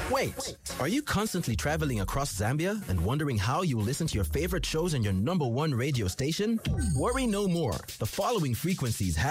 Wait, are you constantly traveling across Zambia and wondering how you'll listen to your favorite shows on your number one radio station? Worry no more. The following frequencies have